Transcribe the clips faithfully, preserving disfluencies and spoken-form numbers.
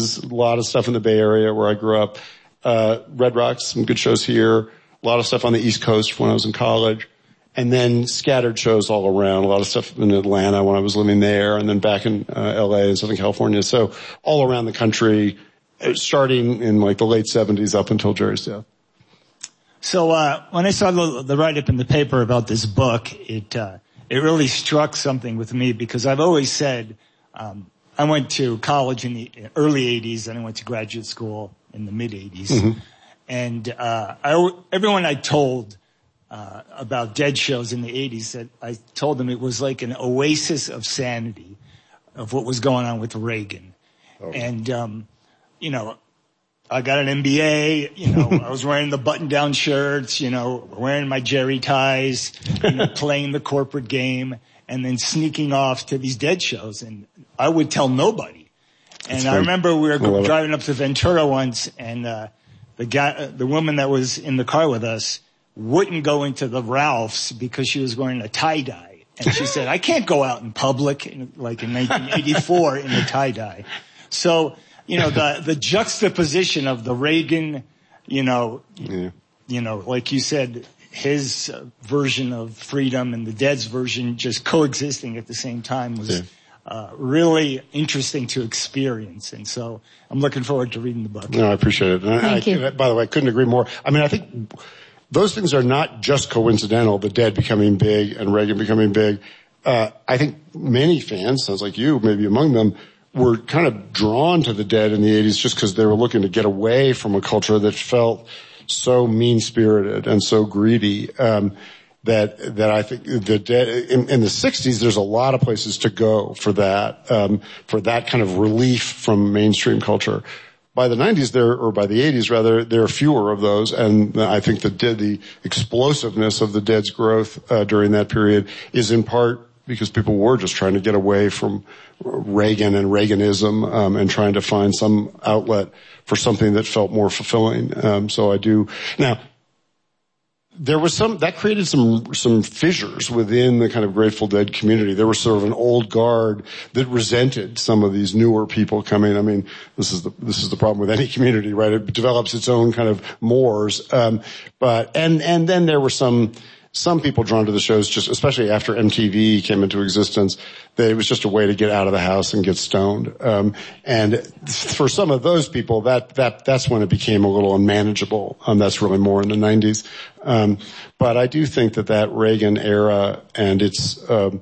Faces, a lot of stuff in the Bay Area where I grew up. Uh, Red Rocks, some good shows here. A lot of stuff on the East Coast when I was in college. And then scattered shows all around. A lot of stuff in Atlanta when I was living there, and then back in uh, L A and Southern California. So all around the country, starting in like the late seventies up until Jerry's death. So uh when I saw the, the write-up in the paper about this book, it uh it really struck something with me, because I've always said um I went to college in the early eighties, and I went to graduate school in the mid-eighties. Mm-hmm. And uh I, everyone I told Uh, about Dead shows in the eighties, that I told them it was like an oasis of sanity of what was going on with Reagan. Oh. And, um, you know, I got an M B A, you know, I was wearing the button-down shirts, you know, wearing my Jerry ties, you know, playing the corporate game, and then sneaking off to these Dead shows. And I would tell nobody. And That's I remember we were go- driving up to Ventura once, and uh, the guy, the woman that was in the car with us wouldn't go into the Ralphs because she was wearing a tie-dye. And she said, I can't go out in public, in, like in nineteen eighty-four, in a tie-dye. So, you know, the, the juxtaposition of the Reagan, you know, yeah. you know, like you said, his uh, version of freedom and the Dead's version just coexisting at the same time was yeah. uh, really interesting to experience. And so I'm looking forward to reading the book. No, I appreciate it. And Thank I, you. I, by the way, I couldn't agree more. I mean, I think those things are not just coincidental, the Dead becoming big and Reagan becoming big. Uh, I think many fans, sounds like you, maybe among them, were kind of drawn to the Dead in the eighties just because they were looking to get away from a culture that felt so mean-spirited and so greedy, um, that, that I think the Dead, in, in the sixties, there's a lot of places to go for that, um, for that kind of relief from mainstream culture. By the nineties, there, or by the eighties rather, there are fewer of those, and I think the the explosiveness of the Dead's growth uh, during that period is in part because people were just trying to get away from Reagan and Reaganism, um, and trying to find some outlet for something that felt more fulfilling. Um, so I do now. There was some, that created some, some fissures within the kind of Grateful Dead community. There was sort of an old guard that resented some of these newer people coming. I mean, this is the, this is the problem with any community, right? It develops its own kind of mores. Um, but, and, and then there were some, some people drawn to the shows just, especially after M T V came into existence, that it was just a way to get out of the house and get stoned. Um, and for some of those people, that, that, that's when it became a little unmanageable. Um, that's really more in the nineties. Um, but I do think that that Reagan era and its, um,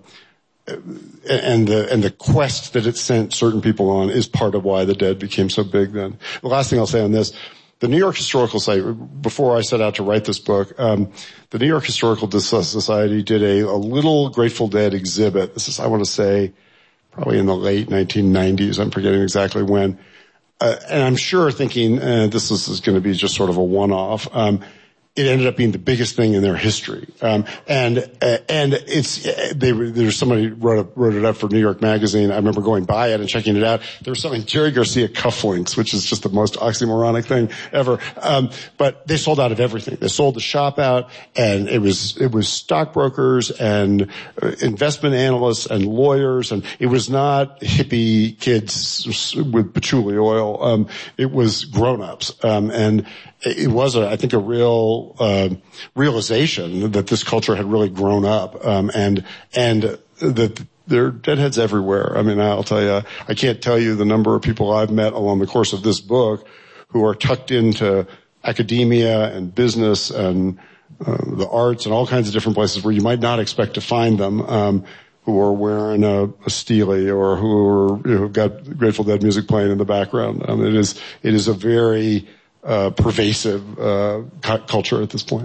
and the, and the quest that it sent certain people on is part of why the Dead became so big then. The last thing I'll say on this, the New York Historical Society, before I set out to write this book, um, the New York Historical Society did a, a little Grateful Dead exhibit. This is, I want to say, probably in the late nineteen nineties. I'm forgetting exactly when. Uh, and I'm sure thinking, uh, this is, is going to be just sort of a one-off. Um, it ended up being the biggest thing in their history. Um, and, uh, and it's, uh, they were, there's somebody wrote up, wrote it up for New York Magazine. I remember going by it and checking it out. There was something, Jerry Garcia cufflinks, which is just the most oxymoronic thing ever. Um, but they sold out of everything. They sold the shop out, and it was, it was stockbrokers and uh, investment analysts and lawyers, and it was not hippie kids with patchouli oil. Um, it was grown-ups. Um, and, it was, a, I think, a real uh, realization that this culture had really grown up, um, and and that there are deadheads everywhere. I mean, I'll tell you, I can't tell you the number of people I've met along the course of this book who are tucked into academia and business and uh, the arts and all kinds of different places where you might not expect to find them, um, who are wearing a, a Steely or who are, you know, have got Grateful Dead music playing in the background. Um, it is it is a very Uh, pervasive uh, cu- culture at this point.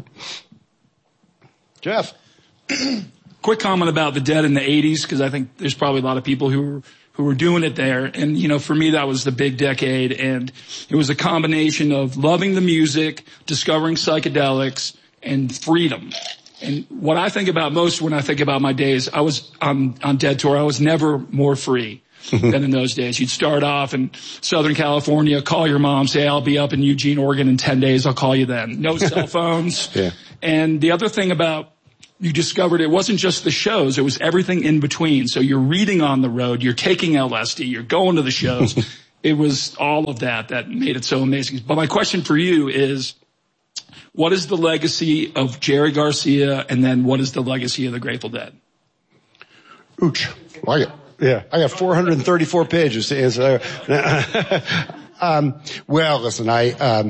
Jeff, quick comment about the Dead in the eighties, because I think there's probably a lot of people who were who were doing it there, and you know, for me that was the big decade, and it was a combination of loving the music, discovering psychedelics, and freedom. And what I think about most when I think about my days, I was on on Dead tour. I was never more free than in those days. You'd start off in Southern California, call your mom, say, I'll be up in Eugene, Oregon in ten days. I'll call you then. No cell phones. Yeah. And the other thing about you discovered, it wasn't just the shows. It was everything in between. So you're reading on the road. You're taking L S D. You're going to the shows. it was all of that that made it so amazing. But my question for you is, what is the legacy of Jerry Garcia, and then what is the legacy of the Grateful Dead? Ooch. I got, yeah, I got four hundred thirty-four pages to answer that. um, well, listen, I, um,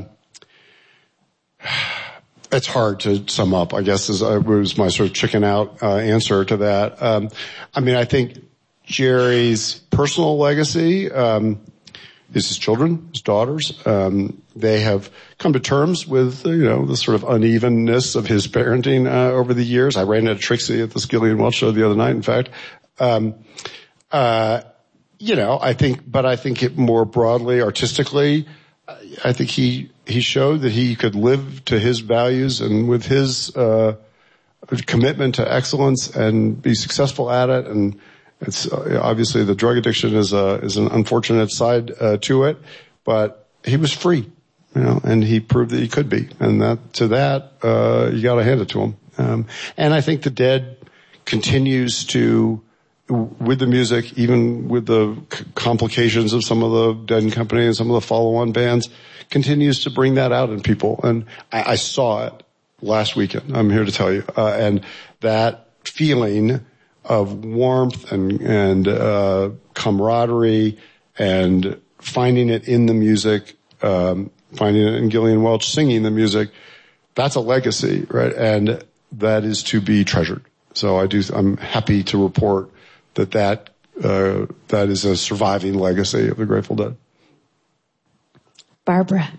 it's hard to sum up, I guess, is, uh, was my sort of chicken out, uh, answer to that. Um, I mean, I think Jerry's personal legacy, um, is his children, his daughters. Um, they have come to terms with, you know, the sort of unevenness of his parenting, uh, over the years. I ran into Trixie at the Gillian Welch show the other night, in fact. Um, uh, you know, I think, but I think it more broadly, artistically, I think he, he showed that he could live to his values and with his, uh, commitment to excellence and be successful at it. And it's uh, obviously the drug addiction is a, is an unfortunate side, uh, to it, but he was free, you know, and he proved that he could be. And that, to that, uh, you gotta hand it to him. Um, and I think the Dead continues to, with the music, even with the c- complications of some of the Dead and Company and some of the follow-on bands, continues to bring that out in people. And I, I saw it last weekend, I'm here to tell you. Uh, and that feeling of warmth and, and, uh, camaraderie and finding it in the music, um, finding it in Gillian Welch singing the music, that's a legacy, right? And that is to be treasured. So I do, I'm happy to report that that, uh, that is a surviving legacy of the Grateful Dead. Barbara.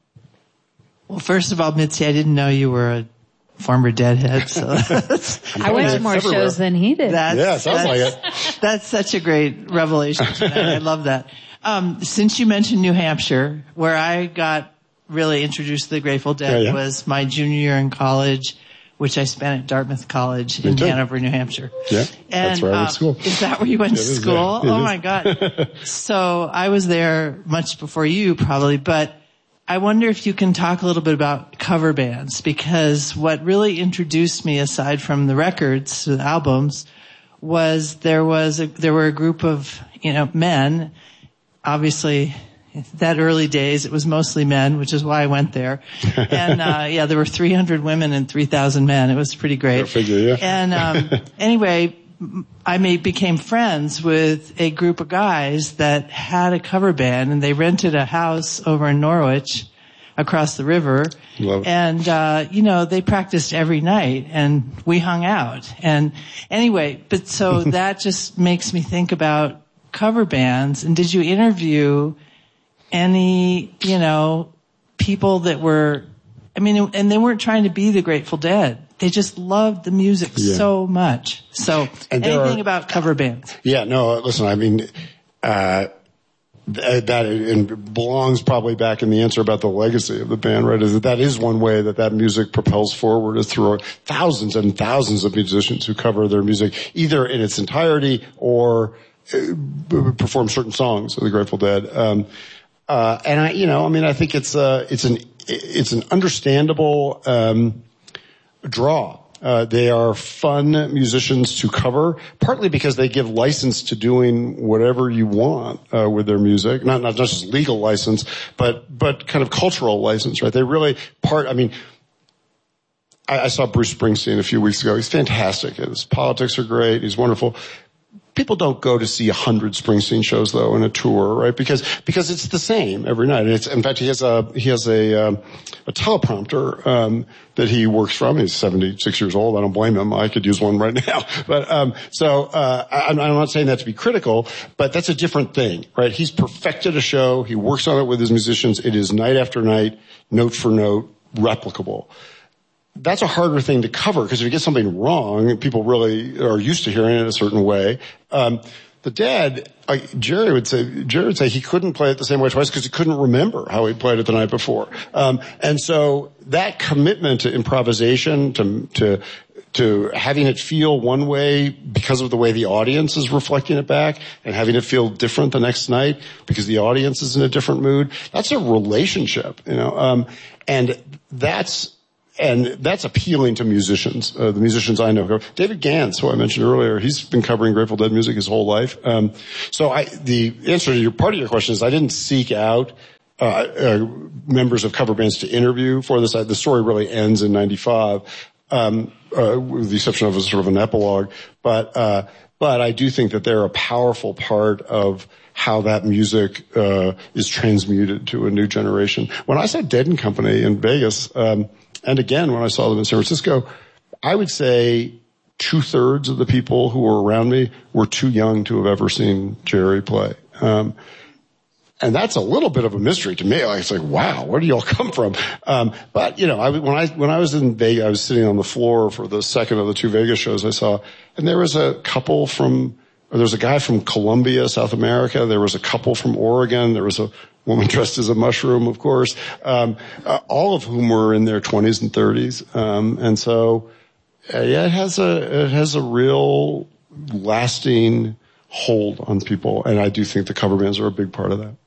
Well, first of all, Mitzi, I didn't know you were a former Deadhead, so I went to more everywhere. shows than he did. That's, yeah, sounds that's, like it. That's such a great revelation tonight. I love that. Um, since you mentioned New Hampshire, where I got really introduced to the Grateful Dead yeah, yeah. was my junior year in college, which I spent at Dartmouth College in Hanover, New Hampshire. Yeah, and, that's where I went to school. Uh, is that where you went to school? Oh is. My God. So I was there much before you probably, but I wonder if you can talk a little bit about cover bands, because what really introduced me, aside from the records, the albums, was there was a, there were a group of, you know, men, obviously that early days, it was mostly men, which is why I went there. And, uh, yeah, there were three hundred women and three thousand men. It was pretty great. Figure, yeah. And, um, anyway, I made, became friends with a group of guys that had a cover band, and they rented a house over in Norwich across the river. Love it. And, uh, you know, they practiced every night, and we hung out. And anyway, but so that just makes me think about cover bands. And did you interview any, you know, people that were, I mean, and they weren't trying to be the Grateful Dead. They just loved the music yeah. so much. So and anything are, about cover bands? Yeah, no, listen, I mean, uh, th- that and belongs probably back in the answer about the legacy of the band, right? Is that that is one way that that music propels forward, is through thousands and thousands of musicians who cover their music either in its entirety or uh, perform certain songs of the Grateful Dead. Um, uh, and I, you know, I mean, I think it's, uh, it's an, it's an understandable, um, draw. Uh, they are fun musicians to cover, partly because they give license to doing whatever you want, uh, with their music. Not, not just legal license, but, but kind of cultural license, right? They really part, I mean, I, I saw Bruce Springsteen a few weeks ago. He's fantastic. His politics are great. He's wonderful. People don't go to see a hundred Springsteen shows though in a tour, right? Because, because it's the same every night. And it's, in fact, he has a, he has a, um, a teleprompter, um, that he works from. He's seventy-six years old. I don't blame him. I could use one right now. But, um, so, uh, I'm, I'm not saying that to be critical, but that's a different thing, right? He's perfected a show. He works on it with his musicians. It is night after night, note for note, replicable. That's a harder thing to cover, because if you get something wrong, people really are used to hearing it a certain way. Um, the Dead, uh, Jerry would say, Jerry would say he couldn't play it the same way twice because he couldn't remember how he played it the night before. Um, and so that commitment to improvisation, to, to, to having it feel one way because of the way the audience is reflecting it back, and having it feel different the next night because the audience is in a different mood, that's a relationship, you know, um, and that's, and that's appealing to musicians, uh, the musicians I know. David Gantz, who I mentioned earlier, he's been covering Grateful Dead music his whole life. Um, so I, the answer to your part of your question is I didn't seek out uh, uh members of cover bands to interview for this. I, the story really ends in ninety-five, um, uh, with the exception of a sort of an epilogue. But uh, but I do think that they're a powerful part of how that music uh is transmuted to a new generation. When I saw Dead and Company in Vegas, um and again when I saw them in San Francisco, I would say two-thirds of the people who were around me were too young to have ever seen Jerry play. Um and that's a little bit of a mystery to me. Like, it's like, wow, where do y'all come from? Um but, you know, I, when I when I was in Vegas, I was sitting on the floor for the second of the two Vegas shows I saw, and there was a couple from There was a guy from Colombia, South America. There was a couple from Oregon. There was a woman dressed as a mushroom, of course, um, uh, all of whom were in their twenties and thirties. Um, and so, uh, yeah, it has a it has a real lasting hold on people, and I do think the cover bands are a big part of that.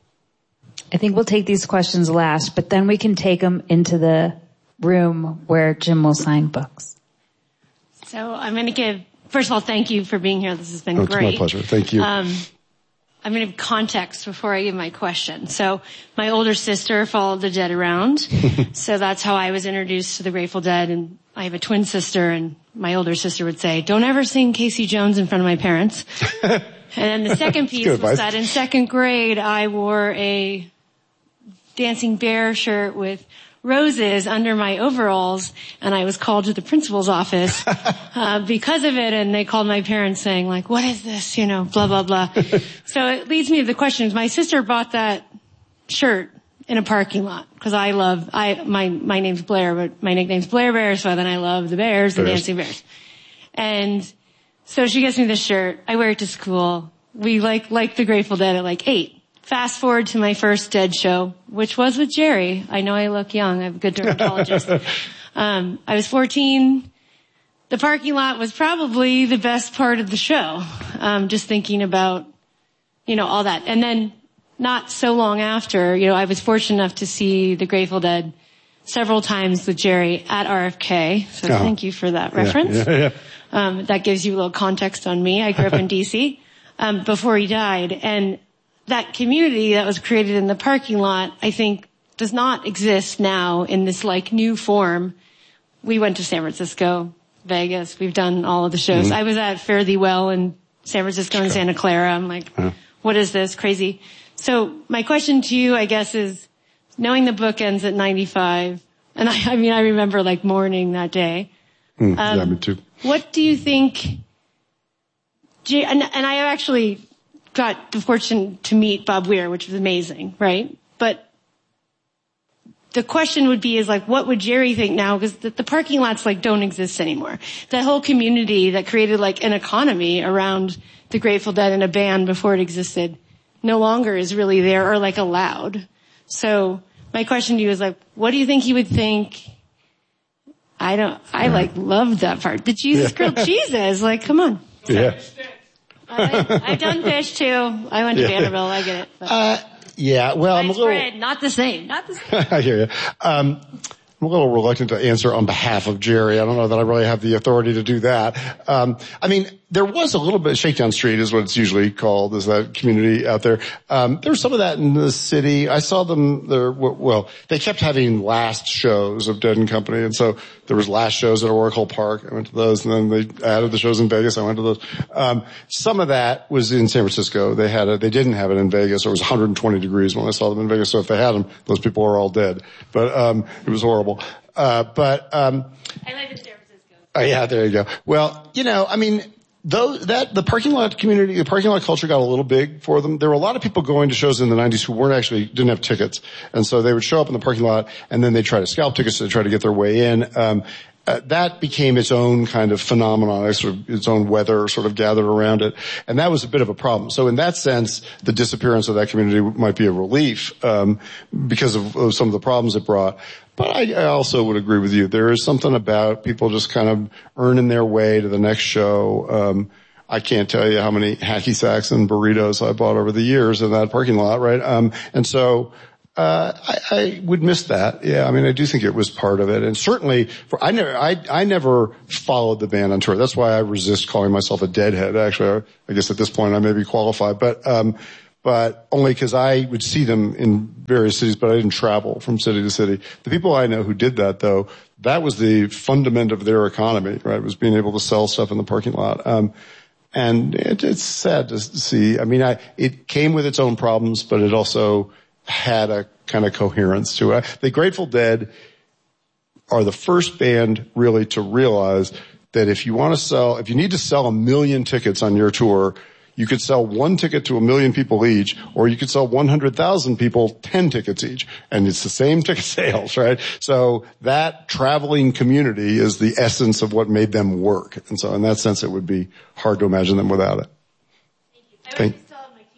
I think we'll take these questions last, but then we can take them into the room where Jim will sign books. So I'm going to give. First of all, thank you for being here. This has been oh, great. It's my pleasure. Thank you. Um, I'm going to give context before I give my question. So my older sister followed the Dead around. So that's how I was introduced to the Grateful Dead. And I have a twin sister, and my older sister would say, don't ever sing Casey Jones in front of my parents. And then the second piece was that in second grade, I wore a Dancing Bear shirt with roses under my overalls, and I was called to the principal's office uh, because of it, and they called my parents saying, like, what is this, you know, blah, blah, blah. So it leads me to the question. My sister bought that shirt in a parking lot because I love, I my my name's Blair, but my nickname's Blair Bear, so then I love the Bears, the Dancing Bears. And so she gets me this shirt. I wear it to school. We like like the Grateful Dead at like eight. Fast forward to my first Dead show, which was with Jerry. I know I look young. I'm a good dermatologist. um, I was fourteen. The parking lot was probably the best part of the show. Um, just thinking about, you know, all that. And then not so long after, you know, I was fortunate enough to see the Grateful Dead several times with Jerry at R F K. So oh. Thank you for that reference. Yeah, yeah, yeah. Um, that gives you a little context on me. I grew up in D C um, before he died. And that community that was created in the parking lot, I think, does not exist now in this like new form. We went to San Francisco, Vegas. We've done all of the shows. Mm-hmm. I was at Fare Thee Well in San Francisco and Santa Clara. I'm like, huh. What is this? Crazy. So my question to you, I guess, is knowing the book ends at ninety-five, and I, I mean, I remember like mourning that day. Mm, um, yeah, me too. What do you think, and, and I actually got the fortune to meet Bob Weir, which was amazing, right? But the question would be is like, what would Jerry think now? Because the, the parking lots like don't exist anymore. That whole community that created like an economy around the Grateful Dead and a band before it existed no longer is really there or like allowed. So my question to you is like, what do you think he would think? I don't, I like loved that part. The Jesus grilled cheeses, like, come on. Yeah. I, I've done fish too. I went to yeah. Vanderbilt. I get it. But. Uh, yeah. Well, I'm a little. Bread, not the same. Not the same. I hear you. Um, I'm a little reluctant to answer on behalf of Jerry. I don't know that I really have the authority to do that. Um, I mean, there was a little bit, Shakedown Street is what it's usually called, is that community out there. Um, there was some of that in the city. I saw them there, well, they kept having last shows of Dead and Company, and so there was last shows at Oracle Park. I went to those, and then they added the shows in Vegas. I went to those. Um, some of that was in San Francisco. They had it, they didn't have it in Vegas. It was one hundred twenty degrees when I saw them in Vegas, so if they had them, those people were all dead. But, um, it was horrible. Uh, but, um. I live in San Francisco. Oh, yeah, there you go. Well, you know, I mean, Though that the parking lot community, the parking lot culture got a little big for them. There were a lot of people going to shows in the nineties who weren't actually didn't have tickets, and so they would show up in the parking lot, and then they try to scalp tickets to try to get their way in. Um, uh, that became its own kind of phenomenon, sort of its own weather sort of gathered around it, and that was a bit of a problem. So in that sense, the disappearance of that community might be a relief um, because of, of some of the problems it brought. But I, I also would agree with you. There is something about people just kind of earning their way to the next show. Um, I can't tell you how many hacky sacks and burritos I bought over the years in that parking lot, right? Um, and so, Uh, I, I would miss that. Yeah, I mean, I do think it was part of it, and certainly, for, I never, I, I never followed the band on tour. That's why I resist calling myself a Deadhead. Actually, I, I guess at this point I may be qualified, but, um, but only because I would see them in various cities, but I didn't travel from city to city. The people I know who did that, though, that was the fundament of their economy, right? Was being able to sell stuff in the parking lot. Um, and it, it's sad to see. I mean, I, it came with its own problems, but it also had a kind of coherence to it. The Grateful Dead are the first band really to realize that if you want to sell, if you need to sell a million tickets on your tour, you could sell one ticket to a million people each, or you could sell one hundred thousand people ten tickets each. And it's the same ticket sales, right? So that traveling community is the essence of what made them work. And so in that sense, it would be hard to imagine them without it. Thank you. I Thank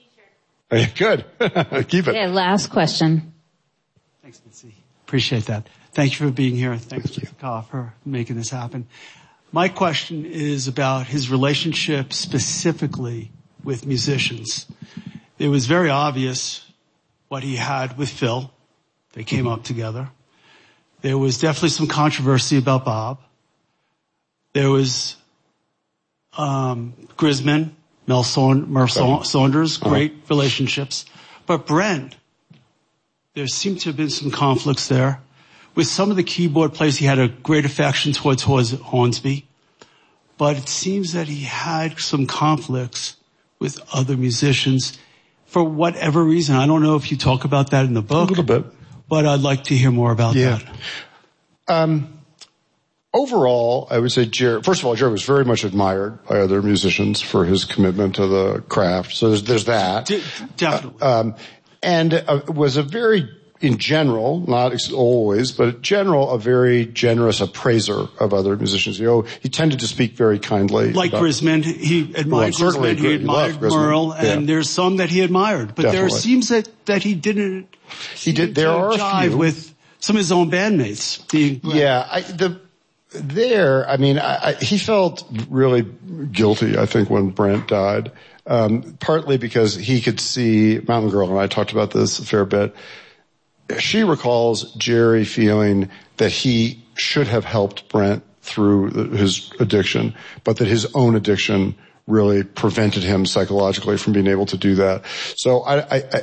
Good. Keep it. Okay, last question. Thanks, Mitzi. Appreciate that. Thank you for being here. Thanks, Thank Kyle, for making this happen. My question is about his relationship specifically with musicians. It was very obvious what he had with Phil. They came up together. There was definitely some controversy about Bob. There was um Grisman. Mel Saunders, great uh-huh. relationships. But Brent, there seemed to have been some conflicts there. With some of the keyboard players, he had a great affection towards Hornsby. But it seems that he had some conflicts with other musicians for whatever reason. I don't know if you talk about that in the book. A little bit. But I'd like to hear more about yeah. that. Um. Overall, I would say Jerry, first of all, Jerry was very much admired by other musicians for his commitment to the craft. So there's, there's that. De- definitely. Uh, um, and uh, was a very, in general, not always, but in general, a very generous appraiser of other musicians. You know, he tended to speak very kindly. Like about, Grisman, he admired well, Grisman, he admired Merle, and yeah. there's some that he admired. But Definitely. there seems that, that he didn't he did, there are jive a few. with some of his own bandmates. Being yeah, I, the... There, I mean, I, I, he felt really guilty, I think, when Brent died, um, partly because he could see Mountain Girl, and I talked about this a fair bit. She recalls Jerry feeling that he should have helped Brent through the, his addiction, but that his own addiction really prevented him psychologically from being able to do that. So I, I, I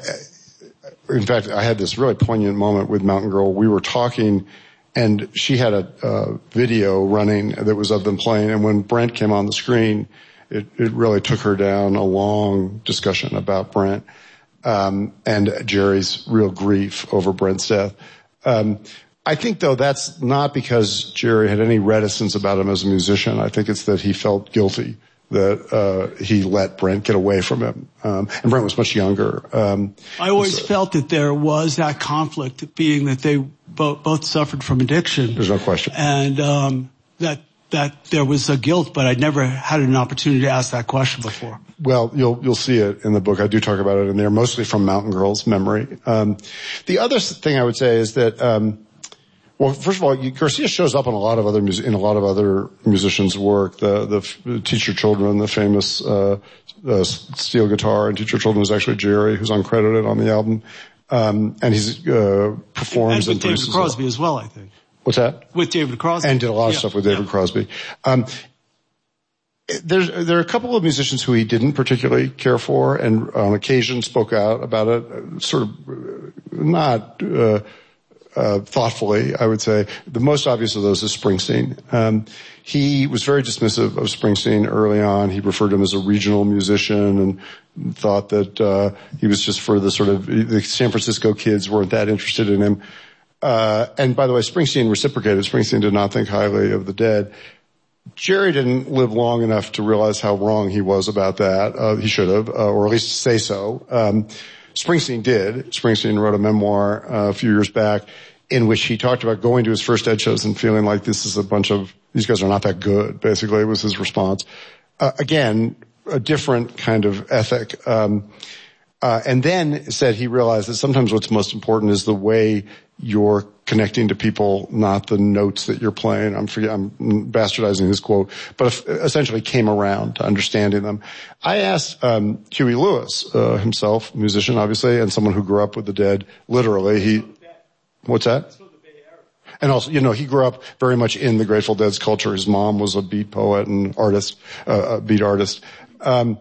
in fact, I had this really poignant moment with Mountain Girl. We were talking, and she had a, a video running that was of them playing. And when Brent came on the screen, it, it really took her down a long discussion about Brent, um, and Jerry's real grief over Brent's death. Um, I think though that's not because Jerry had any reticence about him as a musician. I think it's that he felt guilty that, uh, he let Brent get away from him. Um, and Brent was much younger. Um, I always so, felt that there was that conflict, being that they both, both suffered from addiction. There's no question. And, um, that, that there was a guilt, but I'd never had an opportunity to ask that question before. Well, you'll, you'll see it in the book. I do talk about it in there, mostly from Mountain Girl's memory. Um, the other thing I would say is that, um, well, first of all, Garcia shows up in a lot of other mus- in a lot of other musicians' work. The the Teach Your Children, the famous uh, uh steel guitar, and Teach Your Children is actually Jerry, who's uncredited on the album, um, and he's uh performs and with and David Crosby as well, I think. What's that? With David Crosby, and did a lot of yeah. stuff with David yeah. Crosby. Um, There's, there are a couple of musicians who he didn't particularly care for, and on occasion spoke out about it, sort of not. Uh, Uh, thoughtfully, I would say. The most obvious of those is Springsteen. Um, he was very dismissive of Springsteen early on. He referred to him as a regional musician and thought that, uh, he was just for the sort of, the San Francisco kids weren't that interested in him. Uh, and by the way, Springsteen reciprocated. Springsteen did not think highly of the Dead. Jerry didn't live long enough to realize how wrong he was about that. Uh, he should have, uh, or at least say so. Um, Springsteen did. Springsteen wrote a memoir uh, a few years back in which he talked about going to his first Dead shows and feeling like this is a bunch of, these guys are not that good, basically, was his response. Uh, again, a different kind of ethic. Um, Uh, and then said he realized that sometimes what's most important is the way you're connecting to people, not the notes that you're playing. I'm forget, I'm bastardizing his quote, but essentially came around to understanding them. I asked um, Huey Lewis uh, himself, musician obviously, and someone who grew up with the Dead, literally. He, what's that? And also, you know, he grew up very much in the Grateful Dead's culture. His mom was a beat poet and artist, uh, a beat artist. Um,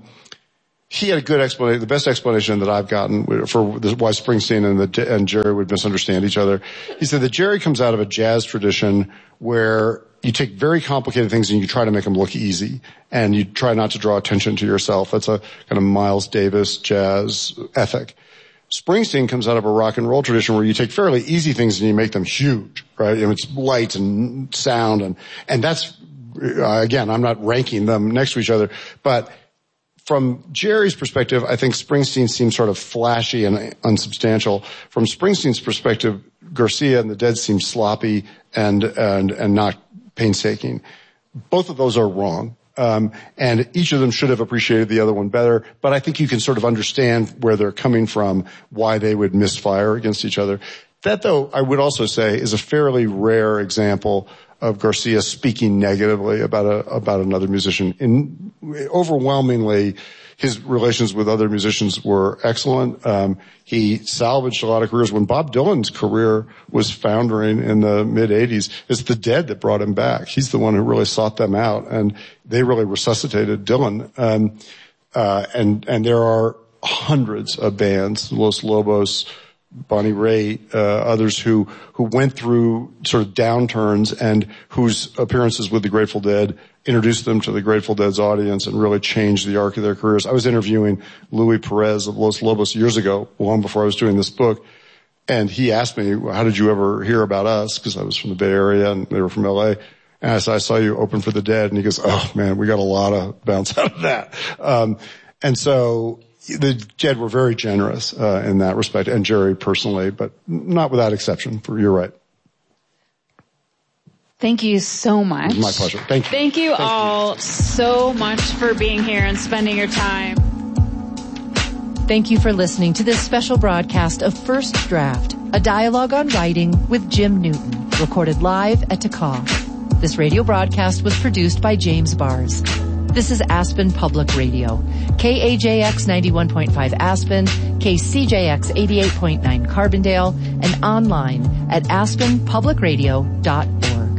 He had a good explanation, the best explanation that I've gotten for why Springsteen and, the, and Jerry would misunderstand each other. He said that Jerry comes out of a jazz tradition where you take very complicated things and you try to make them look easy, and you try not to draw attention to yourself. That's a kind of Miles Davis jazz ethic. Springsteen comes out of a rock and roll tradition where you take fairly easy things and you make them huge, right? And it's lights and sound, and and that's, uh, again, I'm not ranking them next to each other, but from Jerry's perspective, I think Springsteen seems sort of flashy and unsubstantial. From Springsteen's perspective, Garcia and the Dead seem sloppy and and and not painstaking. Both of those are wrong, um, and each of them should have appreciated the other one better. But I think you can sort of understand where they're coming from, why they would misfire against each other. That, though, I would also say is a fairly rare example of Garcia speaking negatively about a, about another musician. In, overwhelmingly, his relations with other musicians were excellent. Um, he salvaged a lot of careers. When Bob Dylan's career was foundering in the mid eighties, it's the Dead that brought him back. He's the one who really sought them out, and they really resuscitated Dylan. Um, uh, and, and there are hundreds of bands, Los Lobos, Bonnie Raitt, uh, others who, who went through sort of downturns and whose appearances with the Grateful Dead introduced them to the Grateful Dead's audience and really changed the arc of their careers. I was interviewing Louis Perez of Los Lobos years ago, long before I was doing this book, and he asked me, how did you ever hear about us? Because I was from the Bay Area and they were from L A. And I said, I saw you open for the Dead. And he goes, oh man, we got a lot of bounce out of that. Um, and so, the Dead were very generous uh, in that respect, and Jerry personally, but not without exception. For you're right. Thank you so much. It was my pleasure. Thank you. Thank you Thank all you. so much for being here and spending your time. Thank you for listening to this special broadcast of First Draft, a dialogue on writing with Jim Newton, recorded live at T A C A. This radio broadcast was produced by James Bars. This is Aspen Public Radio, K A J X ninety-one point five Aspen, K C J X eighty-eight point nine Carbondale, and online at aspen public radio dot org.